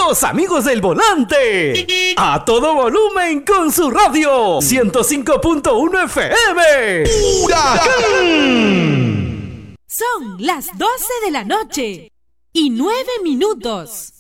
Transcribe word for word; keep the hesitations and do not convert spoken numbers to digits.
Los amigos del volante. A todo volumen con su radio. ciento cinco punto uno F M. ¡Huracán! Son las doce de la noche y nueve minutos.